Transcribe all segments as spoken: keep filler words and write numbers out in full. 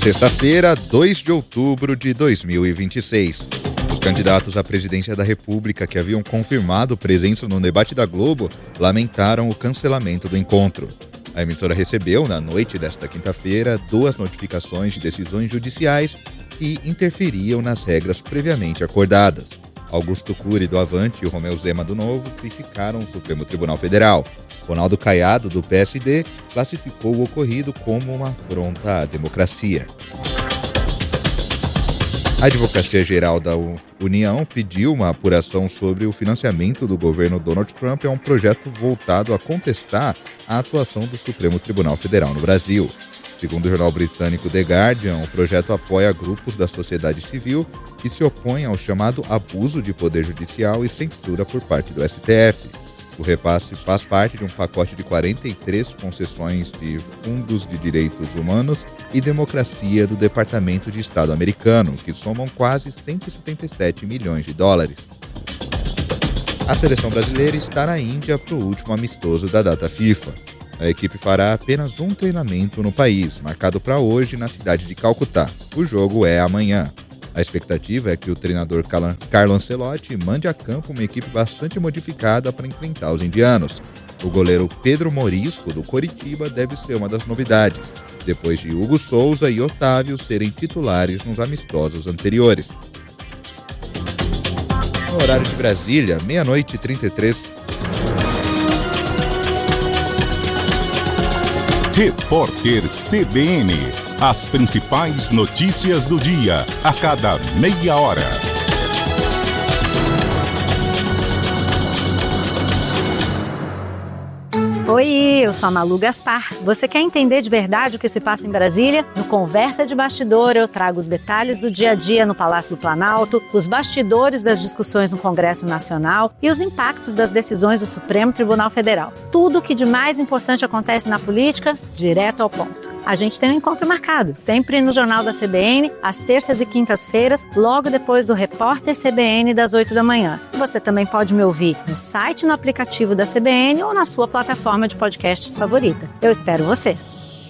Sexta-feira, dois de outubro de dois mil e vinte e seis. Os candidatos à presidência da República que haviam confirmado presença no debate da Globo lamentaram o cancelamento do encontro. A emissora recebeu, na noite desta quinta-feira, duas notificações de decisões judiciais que interferiam nas regras previamente acordadas. Augusto Cury, do Avante, e o Romeu Zema, do Novo, criticaram o Supremo Tribunal Federal. Ronaldo Caiado, do P S D, classificou o ocorrido como uma afronta à democracia. A Advocacia Geral da União pediu uma apuração sobre o financiamento do governo Donald Trump a um projeto voltado a contestar a atuação do Supremo Tribunal Federal no Brasil. Segundo o jornal britânico The Guardian, o projeto apoia grupos da sociedade civil que se opõem ao chamado abuso de poder judicial e censura por parte do S T F. O repasse faz parte de um pacote de quarenta e três concessões de fundos de direitos humanos e democracia do Departamento de Estado americano, que somam quase cento e setenta e sete milhões de dólares. A seleção brasileira está na Índia para o último amistoso da data FIFA. A equipe fará apenas um treinamento no país, marcado para hoje na cidade de Calcutá. O jogo é amanhã. A expectativa é que o treinador Carlo Ancelotti mande a campo uma equipe bastante modificada para enfrentar os indianos. O goleiro Pedro Morisco, do Coritiba, deve ser uma das novidades, depois de Hugo Souza e Otávio serem titulares nos amistosos anteriores. No horário de Brasília, meia-noite e trinta e três. Repórter C B N. As principais notícias do dia, a cada meia hora. Oi, eu sou a Malu Gaspar. Você quer entender de verdade o que se passa em Brasília? No Conversa de Bastidor eu trago os detalhes do dia a dia no Palácio do Planalto, os bastidores das discussões no Congresso Nacional e os impactos das decisões do Supremo Tribunal Federal. Tudo o que de mais importante acontece na política, direto ao ponto. A gente tem um encontro marcado, sempre no Jornal da C B N, às terças e quintas-feiras, logo depois do Repórter C B N das oito da manhã. Você também pode me ouvir no site, no aplicativo da C B N ou na sua plataforma de podcasts favorita. Eu espero você!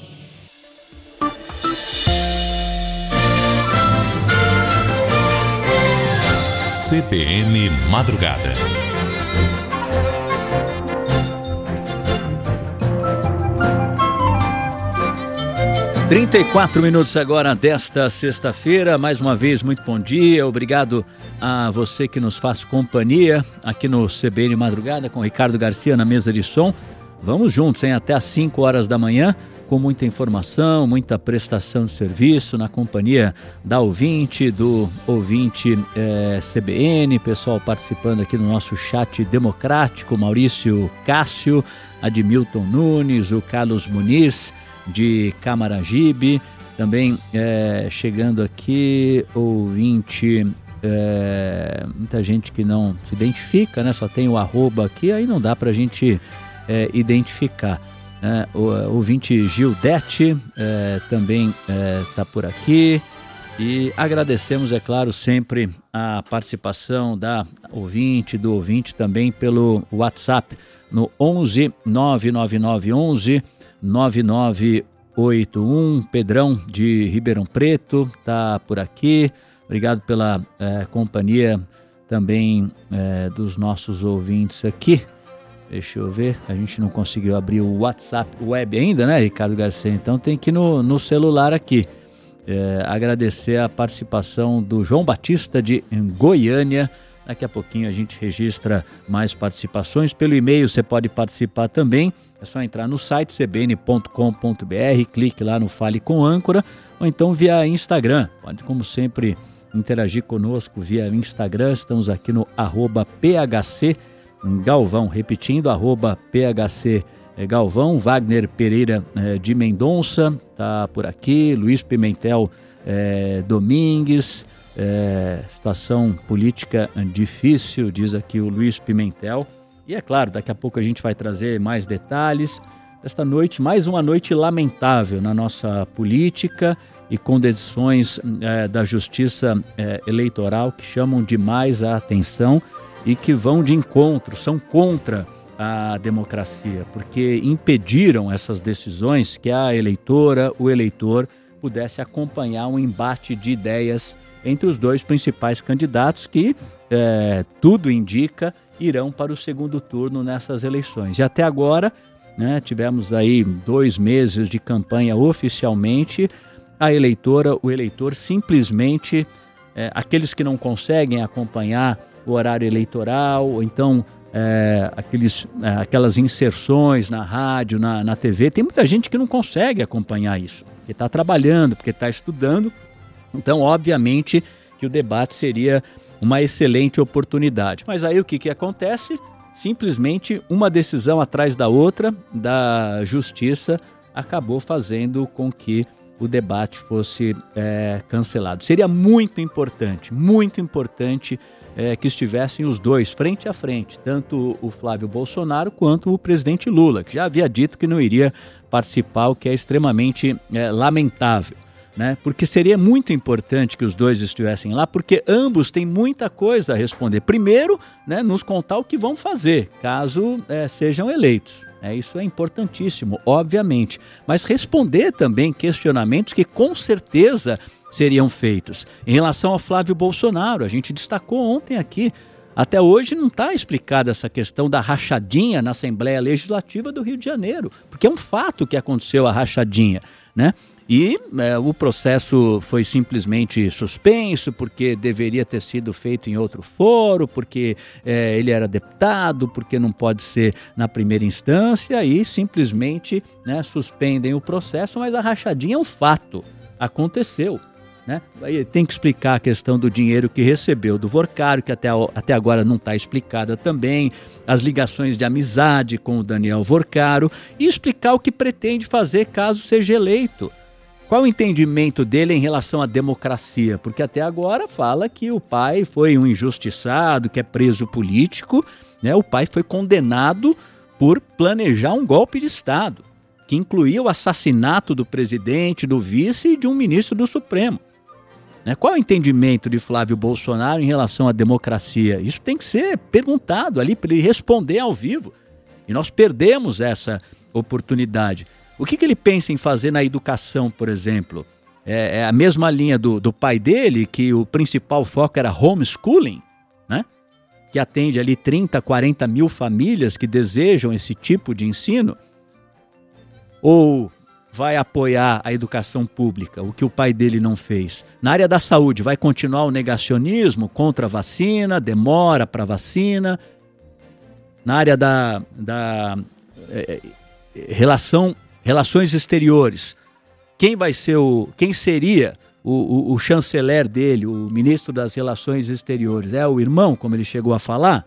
C B N Madrugada. trinta e quatro minutos agora desta sexta-feira. Mais uma vez, muito bom dia. Obrigado a você que nos faz companhia aqui no C B N Madrugada com Ricardo Garcia na mesa de som. Vamos juntos, hein? Até às cinco horas da manhã, com muita informação, muita prestação de serviço, na companhia da ouvinte, do ouvinte é, C B N, pessoal participando aqui no nosso chat democrático, Maurício Cássio, Admilton Nunes, o Carlos Muniz, de Camaragibe, também é, chegando aqui, ouvinte, é, muita gente que não se identifica, né? Só tem o arroba aqui, aí não dá pra gente é, identificar. Né? O ouvinte Gildete é, também está é, por aqui. E agradecemos, é claro, sempre a participação da ouvinte, do ouvinte também pelo WhatsApp no onze nove nove nove onze nove nove oito um. Pedrão de Ribeirão Preto está por aqui. Obrigado pela é, companhia também é, dos nossos ouvintes aqui. Deixa eu ver, a gente não conseguiu abrir o WhatsApp web ainda, né, Ricardo Garcia? Então tem que ir no, no celular aqui. É, agradecer a participação do João Batista de Goiânia. Daqui a pouquinho a gente registra mais participações. Pelo e-mail você pode participar também. É só entrar no site c b n ponto com ponto b r, clique lá no Fale com Âncora, ou então via Instagram. Pode, como sempre, interagir conosco via Instagram. Estamos aqui no arroba P H C Galvão. Repetindo, arroba P H C Galvão. Wagner Pereira eh, de Mendonça está por aqui. Luiz Pimentel eh, Domingues. É, situação política difícil, diz aqui o Luiz Pimentel. E é claro, daqui a pouco a gente vai trazer mais detalhes. Esta noite, mais uma noite lamentável na nossa política e com decisões é, da Justiça é, Eleitoral que chamam demais a atenção e que vão de encontro, são contra a democracia, porque impediram essas decisões que a eleitora, o eleitor pudesse acompanhar um embate de ideias entre os dois principais candidatos que, é, tudo indica, irão para o segundo turno nessas eleições. E até agora, né, tivemos aí dois meses de campanha oficialmente, a eleitora, o eleitor simplesmente, é, aqueles que não conseguem acompanhar o horário eleitoral, ou então é, aqueles, é, aquelas inserções na rádio, na, na T V, tem muita gente que não consegue acompanhar isso, porque está trabalhando, porque está estudando. Então, obviamente, que o debate seria uma excelente oportunidade. Mas aí o que, que acontece? Simplesmente uma decisão atrás da outra da Justiça acabou fazendo com que o debate fosse é, cancelado. Seria muito importante, muito importante é, que estivessem os dois frente a frente, tanto o Flávio Bolsonaro quanto o presidente Lula, que já havia dito que não iria participar, o que é extremamente é, lamentável. Né? Porque seria muito importante que os dois estivessem lá, porque ambos têm muita coisa a responder. Primeiro, né, nos contar o que vão fazer, caso é, sejam eleitos. É, isso é importantíssimo, obviamente. Mas responder também questionamentos que com certeza seriam feitos. Em relação ao Flávio Bolsonaro, a gente destacou ontem aqui, até hoje não está explicada essa questão da rachadinha na Assembleia Legislativa do Rio de Janeiro, porque é um fato que aconteceu a rachadinha, né? E é, o processo foi simplesmente suspenso porque deveria ter sido feito em outro foro, porque é, ele era deputado, porque não pode ser na primeira instância e simplesmente, né, suspendem o processo, mas a rachadinha é um fato, aconteceu. Né? Tem que explicar a questão do dinheiro que recebeu do Vorcário, que até, até agora não está explicada também, as ligações de amizade com o Daniel Vorcário e explicar o que pretende fazer caso seja eleito. Qual o entendimento dele em relação à democracia? Porque até agora fala que o pai foi um injustiçado, que é preso político, né? O pai foi condenado por planejar um golpe de Estado, que incluía o assassinato do presidente, do vice e de um ministro do Supremo. Né? Qual o entendimento de Flávio Bolsonaro em relação à democracia? Isso tem que ser perguntado ali para ele responder ao vivo. E nós perdemos essa oportunidade. O que, que ele pensa em fazer na educação, por exemplo? É, é a mesma linha do, do pai dele, que o principal foco era homeschooling, né? Que atende ali trinta, quarenta mil famílias que desejam esse tipo de ensino? Ou vai apoiar a educação pública, o que o pai dele não fez? Na área da saúde, vai continuar o negacionismo contra a vacina, demora para a vacina? Na área da, da é, relação... Relações exteriores, quem vai ser o, quem seria o, o, o chanceler dele, o ministro das Relações Exteriores? É o irmão, como ele chegou a falar?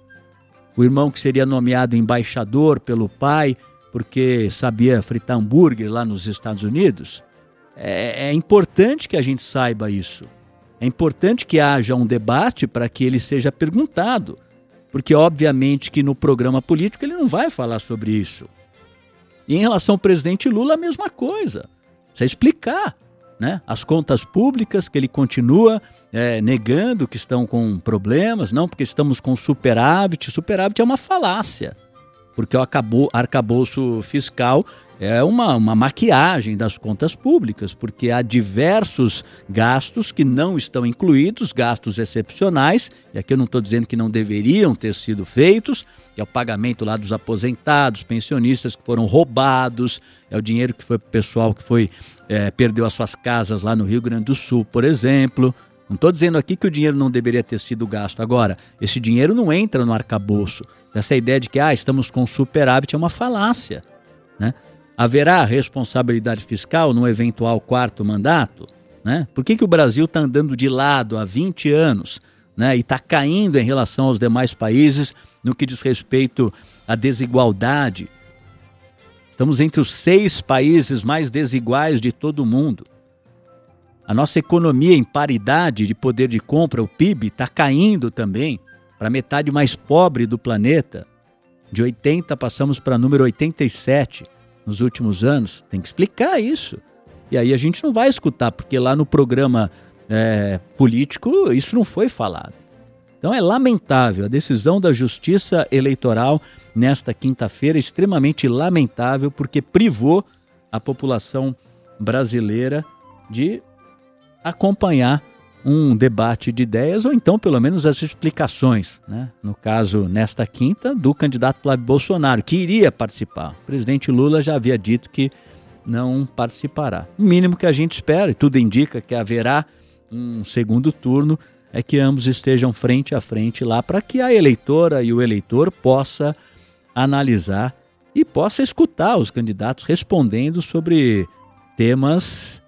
O irmão que seria nomeado embaixador pelo pai, porque sabia fritar hambúrguer lá nos Estados Unidos? É, é importante que a gente saiba isso. É importante que haja um debate para que ele seja perguntado, porque obviamente que no programa político ele não vai falar sobre isso. E em relação ao presidente Lula, a mesma coisa. Precisa explicar, né? As contas públicas que ele continua é, negando que estão com problemas, não porque estamos com superávit. Superávit é uma falácia, porque o arcabouço fiscal é uma, uma maquiagem das contas públicas, porque há diversos gastos que não estão incluídos, gastos excepcionais, e aqui eu não estou dizendo que não deveriam ter sido feitos, que é o pagamento lá dos aposentados, pensionistas que foram roubados, é o dinheiro que foi para o pessoal que foi, é, perdeu as suas casas lá no Rio Grande do Sul, por exemplo. Não estou dizendo aqui que o dinheiro não deveria ter sido gasto. Agora, esse dinheiro não entra no arcabouço. Essa ideia de que ah, estamos com superávit é uma falácia, né? Haverá responsabilidade fiscal no eventual quarto mandato? Né? Por que, que o Brasil está andando de lado há vinte anos, né, e está caindo em relação aos demais países no que diz respeito à desigualdade? Estamos entre os seis países mais desiguais de todo o mundo. A nossa economia em paridade de poder de compra, o P I B, está caindo também para a metade mais pobre do planeta. De oitenta passamos para número oitenta e sete. Nos últimos anos, tem que explicar isso. E aí a gente não vai escutar, porque lá no programa é, político isso não foi falado. Então é lamentável, a decisão da Justiça Eleitoral nesta quinta-feira é extremamente lamentável, porque privou a população brasileira de acompanhar um debate de ideias ou então pelo menos as explicações, né? No caso, nesta quinta, do candidato Flávio Bolsonaro, que iria participar. O presidente Lula já havia dito que não participará. O mínimo que a gente espera, e tudo indica que haverá um segundo turno, é que ambos estejam frente a frente lá para que a eleitora e o eleitor possa analisar e possa escutar os candidatos respondendo sobre temas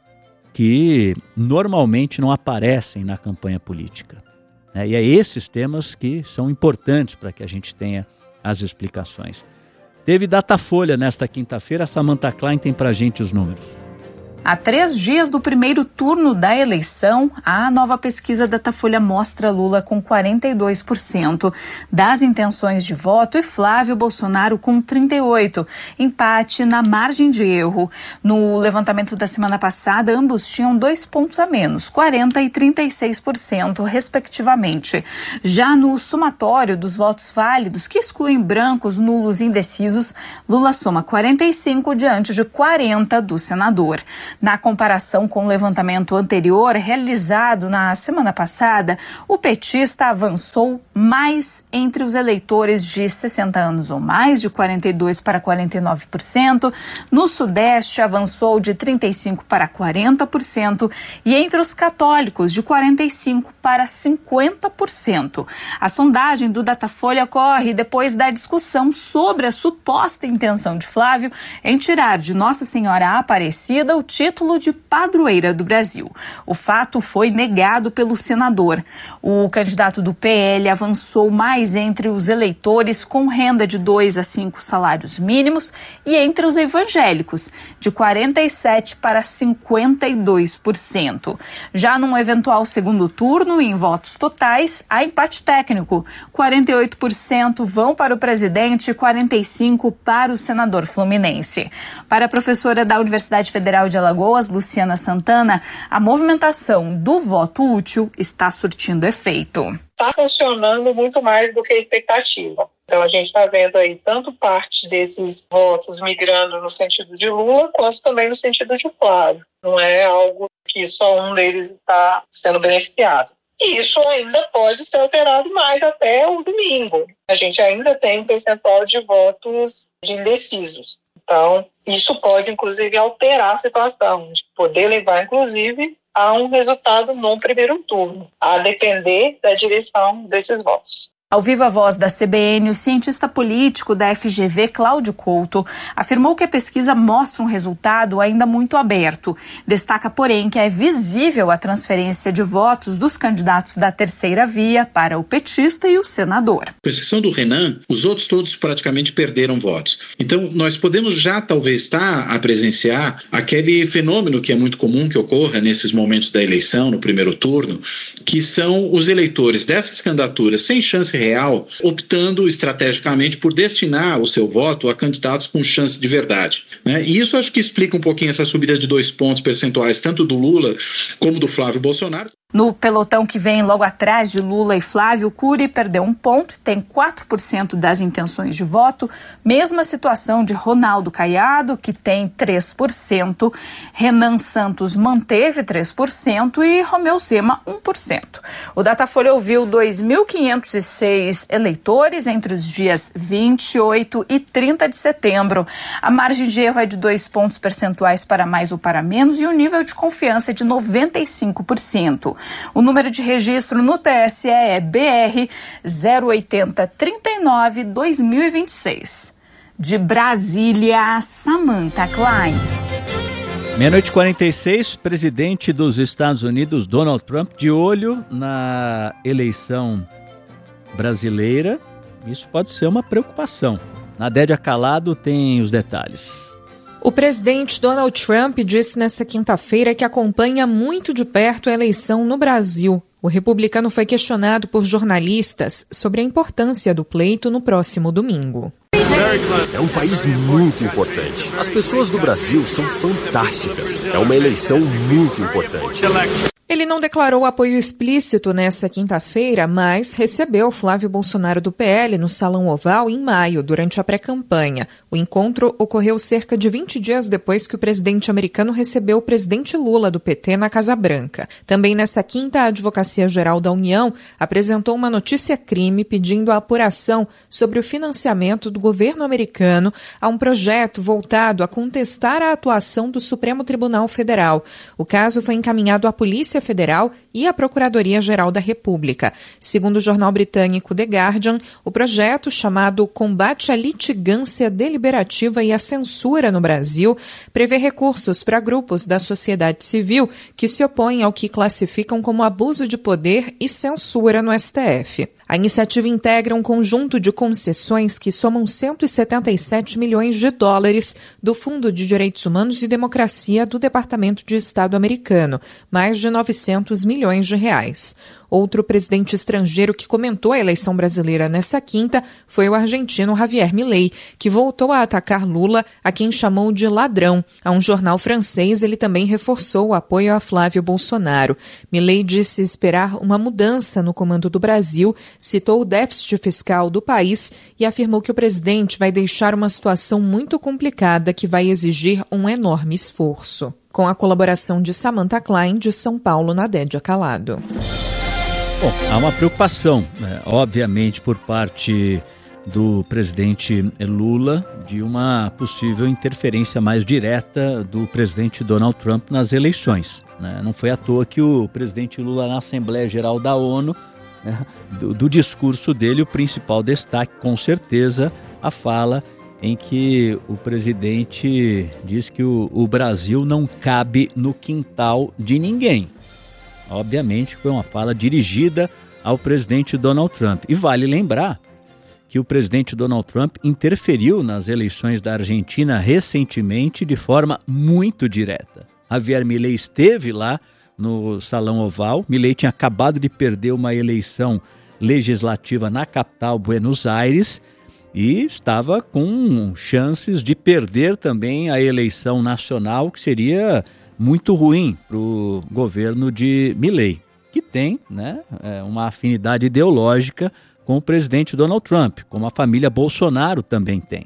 que normalmente não aparecem na campanha política. É, e é esses temas que são importantes para que a gente tenha as explicações. Teve Datafolha nesta quinta-feira, a Samantha Klein tem para a gente os números. Há três dias do primeiro turno da eleição, a nova pesquisa Datafolha mostra Lula com quarenta e dois por cento das intenções de voto e Flávio Bolsonaro com trinta e oito por cento, empate na margem de erro. No levantamento da semana passada, ambos tinham dois pontos a menos, quarenta por cento e trinta e seis por cento, respectivamente. Já no somatório dos votos válidos, que excluem brancos, nulos e indecisos, Lula soma quarenta e cinco diante de quarenta do senador. Na comparação com o levantamento anterior, realizado na semana passada, o petista avançou mais entre os eleitores de sessenta anos ou mais, de quarenta e dois por cento para quarenta e nove por cento. No Sudeste, avançou de trinta e cinco por cento para quarenta por cento. E entre os católicos, de quarenta e cinco por cento para cinquenta por cento. A sondagem do Datafolha ocorre depois da discussão sobre a suposta intenção de Flávio em tirar de Nossa Senhora Aparecida o título de padroeira do Brasil. O fato foi negado pelo senador. O candidato do P L avançou mais entre os eleitores com renda de dois a cinco salários mínimos e entre os evangélicos, de quarenta e sete por cento para cinquenta e dois por cento. Já num eventual segundo turno, em votos totais, há empate técnico. quarenta e oito por cento vão para o presidente e quarenta e cinco por cento para o senador fluminense. Para a professora da Universidade Federal de Alagoas, Luciana Santana, a movimentação do voto útil está surtindo efeito. Está funcionando muito mais do que a expectativa. Então a gente está vendo aí tanto parte desses votos migrando no sentido de Lula, quanto também no sentido de Flávio. Não é algo que só um deles está sendo beneficiado. E isso ainda pode ser alterado mais até o domingo. A gente ainda tem um percentual de votos de indecisos. Então, isso pode, inclusive, alterar a situação, de poder levar, inclusive, a um resultado no primeiro turno, a depender da direção desses votos. Ao Viva Voz da C B N, o cientista político da F G V, Cláudio Couto, afirmou que a pesquisa mostra um resultado ainda muito aberto. Destaca, porém, que é visível a transferência de votos dos candidatos da terceira via para o petista e o senador. Com exceção do Renan, os outros todos praticamente perderam votos. Então, nós podemos já talvez estar a presenciar aquele fenômeno que é muito comum que ocorra nesses momentos da eleição, no primeiro turno, que são os eleitores dessas candidaturas sem chance real, optando estrategicamente por destinar o seu voto a candidatos com chance de verdade, né? E isso acho que explica um pouquinho essa subida de dois pontos percentuais, tanto do Lula como do Flávio Bolsonaro. No pelotão que vem logo atrás de Lula e Flávio, Cury perdeu um ponto, tem quatro por cento das intenções de voto. Mesma situação de Ronaldo Caiado, que tem três por cento. Renan Santos manteve três por cento e Romeu Zema um por cento. O Datafolha ouviu dois mil quinhentos e seis eleitores entre os dias vinte e oito e trinta de setembro. A margem de erro é de dois pontos percentuais para mais ou para menos e o nível de confiança é de noventa e cinco por cento. O número de registro no T S E é B R zero oito zero três nove dois mil e vinte e seis. De Brasília, Samantha Klein. Meia-noite e quarenta e seis, presidente dos Estados Unidos, Donald Trump, de olho na eleição brasileira. Isso pode ser uma preocupação. Nadédia Calado tem os detalhes. O presidente Donald Trump disse nesta quinta-feira que acompanha muito de perto a eleição no Brasil. O republicano foi questionado por jornalistas sobre a importância do pleito no próximo domingo. É um país muito importante. As pessoas do Brasil são fantásticas. É uma eleição muito importante. Ele não declarou apoio explícito nessa quinta-feira, mas recebeu Flávio Bolsonaro do P L no Salão Oval em maio, durante a pré-campanha. O encontro ocorreu cerca de vinte dias depois que o presidente americano recebeu o presidente Lula do P T na Casa Branca. Também nessa quinta, a Advocacia Geral da União apresentou uma notícia-crime pedindo a apuração sobre o financiamento do governo americano a um projeto voltado a contestar a atuação do Supremo Tribunal Federal. O caso foi encaminhado à Polícia Federal e à Procuradoria-Geral da República. Segundo o jornal britânico The Guardian, o projeto, chamado Combate à Litigância Deliberativa e à Censura no Brasil, prevê recursos para grupos da sociedade civil que se opõem ao que classificam como abuso de poder e censura no S T F. A iniciativa integra um conjunto de concessões que somam cento e setenta e sete milhões de dólares do Fundo de Direitos Humanos e Democracia do Departamento de Estado americano, mais de novecentos milhões de reais. Outro presidente estrangeiro que comentou a eleição brasileira nessa quinta foi o argentino Javier Milei, que voltou a atacar Lula, a quem chamou de ladrão. A um jornal francês, ele também reforçou o apoio a Flávio Bolsonaro. Milei disse esperar uma mudança no comando do Brasil, citou o déficit fiscal do país e afirmou que o presidente vai deixar uma situação muito complicada que vai exigir um enorme esforço. Com a colaboração de Samantha Klein, de São Paulo, na Dédia Calado. Bom, há uma preocupação, né, obviamente, por parte do presidente Lula de uma possível interferência mais direta do presidente Donald Trump nas eleições. Né? Não foi à toa que o presidente Lula, na Assembleia Geral da ONU, né, do, do discurso dele, o principal destaque, com certeza, a fala em que o presidente diz que o, o Brasil não cabe no quintal de ninguém. Obviamente foi uma fala dirigida ao presidente Donald Trump. E vale lembrar que o presidente Donald Trump interferiu nas eleições da Argentina recentemente de forma muito direta. Javier Milei esteve lá no Salão Oval. Milei tinha acabado de perder uma eleição legislativa na capital, Buenos Aires, e estava com chances de perder também a eleição nacional, que seria muito ruim para o governo de Milei, que tem, né, uma afinidade ideológica com o presidente Donald Trump, como a família Bolsonaro também tem.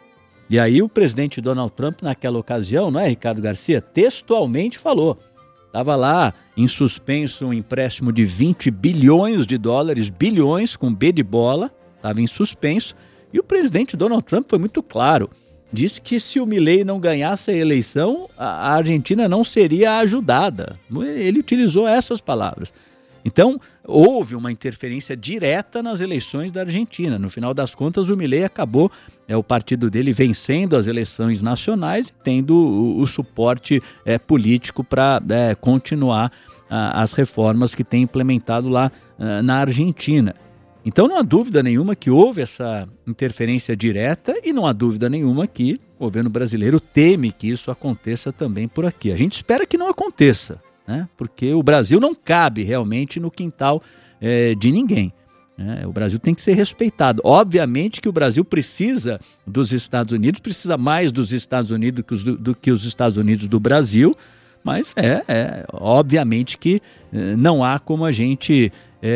E aí o presidente Donald Trump, naquela ocasião, não é, Ricardo Garcia, textualmente falou, estava lá em suspenso um empréstimo de vinte bilhões de dólares, bilhões com B de bola, estava em suspenso, e o presidente Donald Trump foi muito claro, disse que se o Milei não ganhasse a eleição, a Argentina não seria ajudada. Ele utilizou essas palavras. Então, houve uma interferência direta nas eleições da Argentina. No final das contas, o Milei acabou, é, o partido dele vencendo as eleições nacionais e tendo o, o suporte é, político para é, continuar a, as reformas que tem implementado lá a, na Argentina. Então não há dúvida nenhuma que houve essa interferência direta e não há dúvida nenhuma que o governo brasileiro teme que isso aconteça também por aqui. A gente espera que não aconteça, né? Porque o Brasil não cabe realmente no quintal é, de ninguém. Né? O Brasil tem que ser respeitado. Obviamente que o Brasil precisa dos Estados Unidos, precisa mais dos Estados Unidos que os, do, do que os Estados Unidos do Brasil, mas é, é obviamente que é, não há como a gente...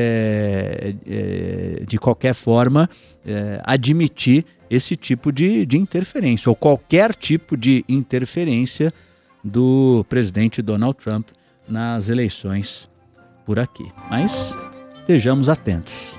É, é, de qualquer forma, é, admitir esse tipo de, de interferência, ou qualquer tipo de interferência do presidente Donald Trump nas eleições por aqui. Mas estejamos atentos.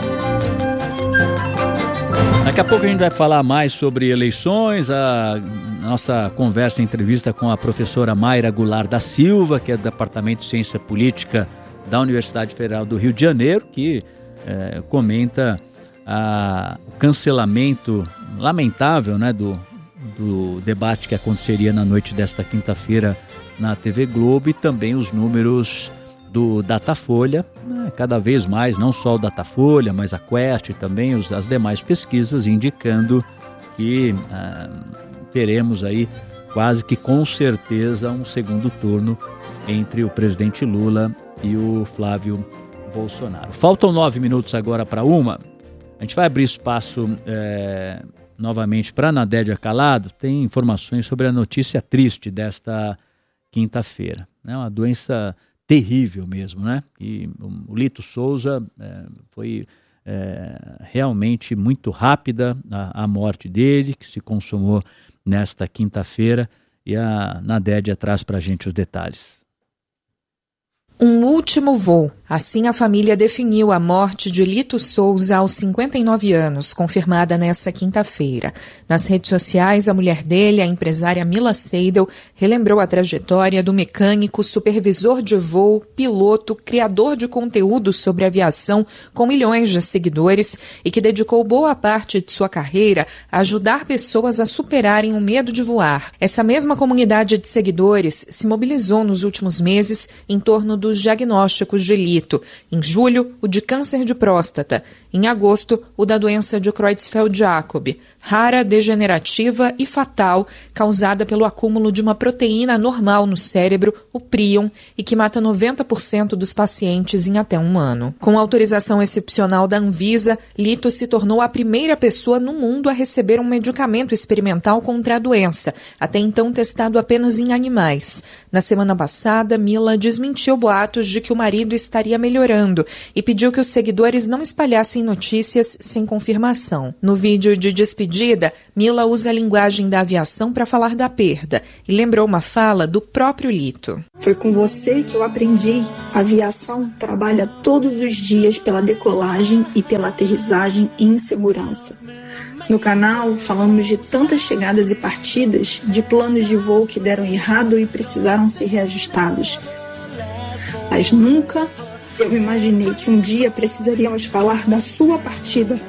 Daqui a pouco a gente vai falar mais sobre eleições, a nossa conversa, entrevista com a professora Mayra Goulart da Silva, que é do Departamento de Ciência Política da Universidade Federal do Rio de Janeiro, que é, comenta a, o cancelamento lamentável, né, do, do debate que aconteceria na noite desta quinta-feira na T V Globo e também os números do Datafolha, né, cada vez mais, não só o Datafolha, mas a Quest e também os, as demais pesquisas indicando que ah, teremos aí quase que com certeza um segundo turno entre o presidente Lula e o Flávio Bolsonaro. Faltam nove minutos agora para uma. A gente vai abrir espaço é, novamente para Nadédia Calado. Tem informações sobre a notícia triste desta quinta-feira. É uma doença terrível mesmo, né? E o Lito Souza é, foi é, realmente muito rápida a, a morte dele, que se consumou nesta quinta-feira, e a Nadédia traz para a gente os detalhes. Um último voo. Assim a família definiu a morte de Lito Souza aos cinquenta e nove anos, confirmada nesta quinta-feira. Nas redes sociais, a mulher dele, a empresária Mila Seidel, relembrou a trajetória do mecânico, supervisor de voo, piloto, criador de conteúdo sobre aviação com milhões de seguidores e que dedicou boa parte de sua carreira a ajudar pessoas a superarem o medo de voar. Essa mesma comunidade de seguidores se mobilizou nos últimos meses em torno dos diagnósticos de Lito. Em julho, o de câncer de próstata. Em agosto, o da doença de Creutzfeldt-Jakob, rara, degenerativa e fatal, causada pelo acúmulo de uma proteína anormal no cérebro, o prion, e que mata noventa por cento dos pacientes em até um ano. Com autorização excepcional da Anvisa, Lito se tornou a primeira pessoa no mundo a receber um medicamento experimental contra a doença, até então testado apenas em animais. Na semana passada, Mila desmentiu boatos de que o marido estaria melhorando e pediu que os seguidores não espalhassem notícias sem confirmação. No vídeo de despedida, Mila usa a linguagem da aviação para falar da perda e lembrou uma fala do próprio Lito. Foi com você que eu aprendi. A aviação trabalha todos os dias pela decolagem e pela aterrissagem em segurança. No canal, falamos de tantas chegadas e partidas, de planos de voo que deram errado e precisaram ser reajustados. Mas nunca eu imaginei que um dia precisaríamos falar da sua partida.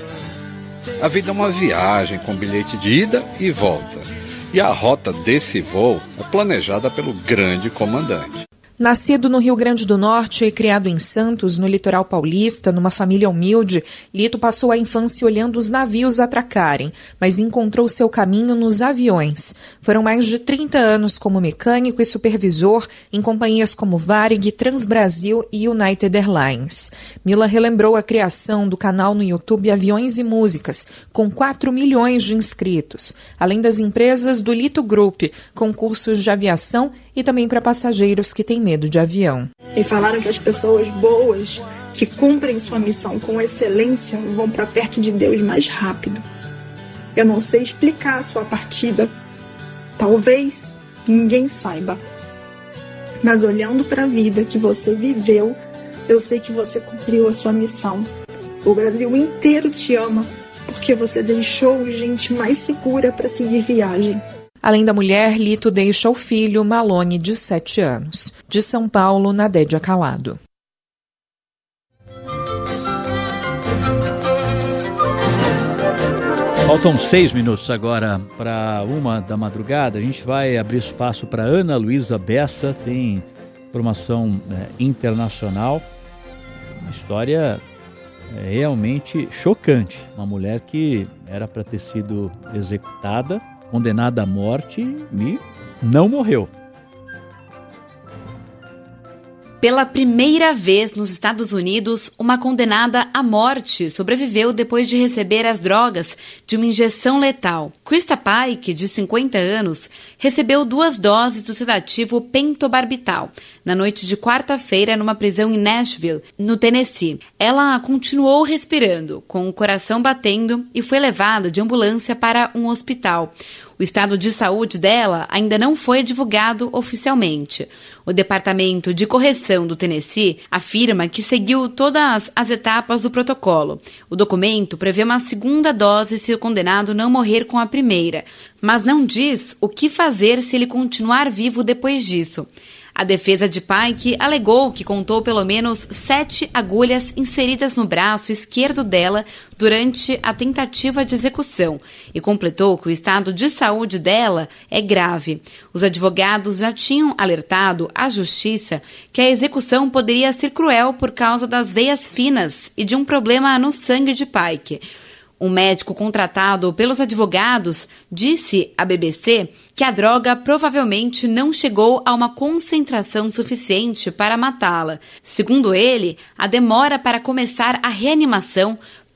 A vida é uma viagem com bilhete de ida e volta. E a rota desse voo é planejada pelo grande comandante. Nascido no Rio Grande do Norte e criado em Santos, no litoral paulista, numa família humilde, Lito passou a infância olhando os navios atracarem, mas encontrou seu caminho nos aviões. Foram mais de trinta anos como mecânico e supervisor em companhias como Varig, Transbrasil e United Airlines. Mila relembrou a criação do canal no YouTube Aviões e Músicas, com quatro milhões de inscritos, além das empresas do Lito Group, com cursos de aviação e também para passageiros que têm medo de avião. E falaram que as pessoas boas, que cumprem sua missão com excelência, vão para perto de Deus mais rápido. Eu não sei explicar a sua partida. Talvez ninguém saiba. Mas olhando para a vida que você viveu, eu sei que você cumpriu a sua missão. O Brasil inteiro te ama, porque você deixou gente mais segura para seguir viagem. Além da mulher, Lito deixa o filho, Malone, de sete anos. De São Paulo, Nadédia Calado. Faltam seis minutos agora para uma da madrugada. A gente vai abrir espaço para Ana Luísa Bessa, tem formação é, internacional. Uma história é, realmente chocante. Uma mulher que era para ter sido executada, condenada à morte e não morreu. Pela primeira vez nos Estados Unidos, uma condenada à morte sobreviveu depois de receber as drogas de uma injeção letal. Krista Pike, de cinquenta anos, recebeu duas doses do sedativo pentobarbital na noite de quarta-feira numa prisão em Nashville, no Tennessee. Ela continuou respirando, com o coração batendo, e foi levada de ambulância para um hospital. O estado de saúde dela ainda não foi divulgado oficialmente. O Departamento de Correção do Tennessee afirma que seguiu todas as etapas do protocolo. O documento prevê uma segunda dose se o condenado não morrer com a primeira, mas não diz o que fazer se ele continuar vivo depois disso. A defesa de Pike alegou que contou pelo menos sete agulhas inseridas no braço esquerdo dela durante a tentativa de execução e completou que o estado de saúde dela é grave. Os advogados já tinham alertado à justiça que a execução poderia ser cruel por causa das veias finas e de um problema no sangue de Pike. Um médico contratado pelos advogados disse à B B C que a droga provavelmente não chegou a uma concentração suficiente para matá-la. Segundo ele, a demora para começar a reanimação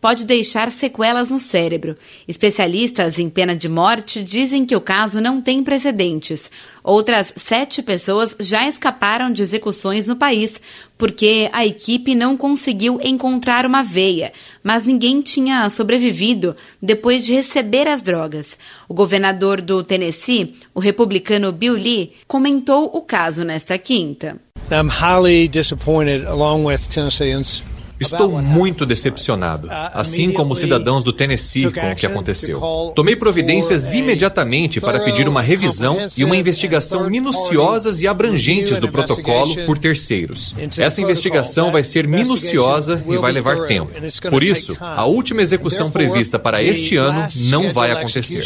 pode deixar sequelas no cérebro. Especialistas em pena de morte dizem que o caso não tem precedentes. Outras sete pessoas já escaparam de execuções no país porque a equipe não conseguiu encontrar uma veia, mas ninguém tinha sobrevivido depois de receber as drogas. O governador do Tennessee, o republicano Bill Lee, comentou o caso nesta quinta. I'm highly disappointed along with Tennesseans. Estou muito decepcionado, assim como os cidadãos do Tennessee com o que aconteceu. Tomei providências imediatamente para pedir uma revisão e uma investigação minuciosas e abrangentes do protocolo por terceiros. Essa investigação vai ser minuciosa e vai levar tempo. Por isso, a última execução prevista para este ano não vai acontecer.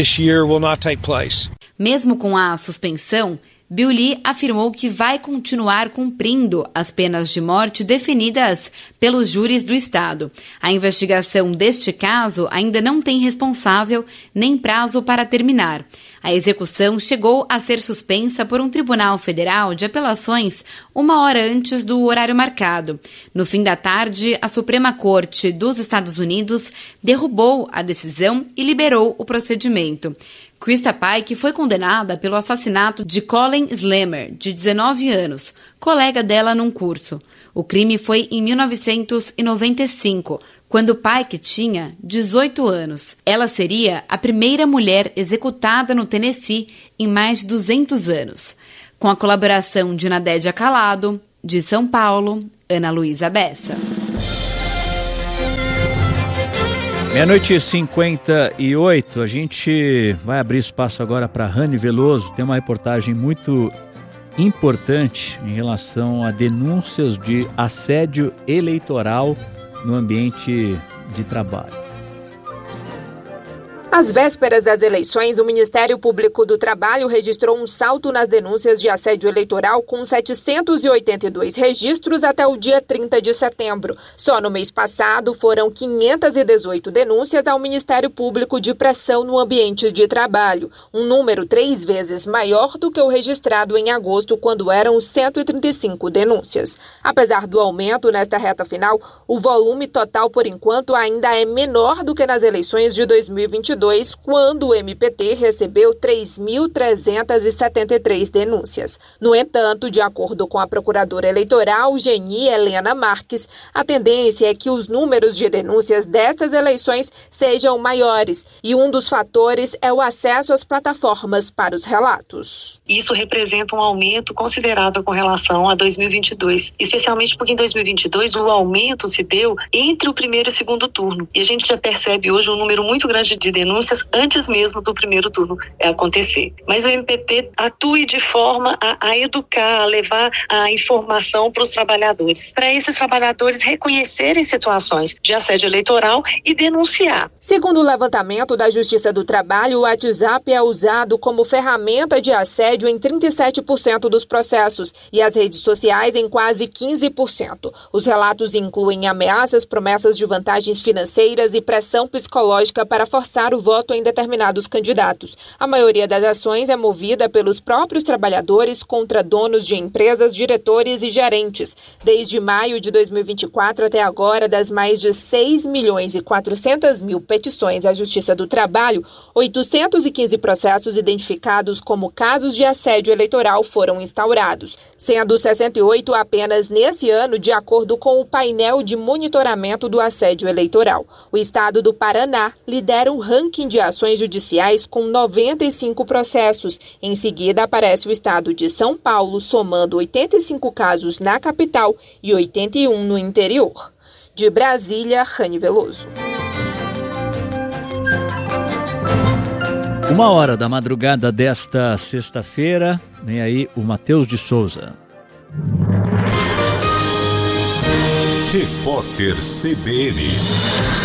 Mesmo com a suspensão, Bill Lee afirmou que vai continuar cumprindo as penas de morte definidas pelos júris do estado. A investigação deste caso ainda não tem responsável nem prazo para terminar. A execução chegou a ser suspensa por um tribunal federal de apelações uma hora antes do horário marcado. No fim da tarde, a Suprema Corte dos Estados Unidos derrubou a decisão e liberou o procedimento. Krista Pike foi condenada pelo assassinato de Colin Slammer, de dezenove anos, colega dela num curso. O crime foi em mil novecentos e noventa e cinco, quando Pike tinha dezoito anos. Ela seria a primeira mulher executada no Tennessee em mais de duzentos anos. Com a colaboração de Nadédia Calado, de São Paulo, Ana Luísa Bessa. Meia-noite e cinquenta e oito, a gente vai abrir espaço agora para Rani Veloso. Tem uma reportagem muito importante em relação a denúncias de assédio eleitoral no ambiente de trabalho. Às vésperas das eleições, o Ministério Público do Trabalho registrou um salto nas denúncias de assédio eleitoral com setecentos e oitenta e dois registros até o dia trinta de setembro. Só no mês passado foram quinhentas e dezoito denúncias ao Ministério Público de pressão no ambiente de trabalho, um número três vezes maior do que o registrado em agosto, quando eram cento e trinta e cinco denúncias. Apesar do aumento nesta reta final, o volume total, por enquanto, ainda é menor do que nas eleições de dois mil e vinte e dois, quando o M P T recebeu três mil trezentas e setenta e três denúncias. No entanto, de acordo com a procuradora eleitoral, Geni Helena Marques, a tendência é que os números de denúncias destas eleições sejam maiores, e um dos fatores é o acesso às plataformas para os relatos. Isso representa um aumento considerável com relação a dois mil e vinte e dois, especialmente porque em dois mil e vinte e dois o aumento se deu entre o primeiro e o segundo turno, e a gente já percebe hoje um número muito grande de denúncias denúncias antes mesmo do primeiro turno acontecer. Mas o M P T atua de forma a, a educar, a levar a informação para os trabalhadores, para esses trabalhadores reconhecerem situações de assédio eleitoral e denunciar. Segundo o levantamento da Justiça do Trabalho, o WhatsApp é usado como ferramenta de assédio em trinta e sete por cento dos processos e as redes sociais em quase quinze por cento. Os relatos incluem ameaças, promessas de vantagens financeiras e pressão psicológica para forçar o voto em determinados candidatos. A maioria das ações é movida pelos próprios trabalhadores contra donos de empresas, diretores e gerentes. Desde maio de dois mil e vinte e quatro até agora, das mais de seis milhões e quatrocentas mil petições à Justiça do Trabalho, oitocentos e quinze processos identificados como casos de assédio eleitoral foram instaurados, sendo sessenta e oito apenas nesse ano, de acordo com o painel de monitoramento do assédio eleitoral. O estado do Paraná lidera o ranking de ações judiciais com noventa e cinco processos. Em seguida, aparece o estado de São Paulo, somando oitenta e cinco casos na capital e oitenta e um no interior. De Brasília, Rani Veloso. Uma hora da madrugada desta sexta-feira, vem aí o Matheus de Souza. Repórter C B N.